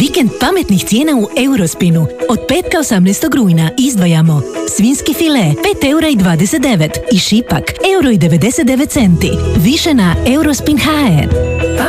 Vikend pametnih cijena u Eurospinu. Od petka 18. rujna izdvajamo svinjski file 5,29 € i šipak 1,99 €. Više na Eurospin.hr.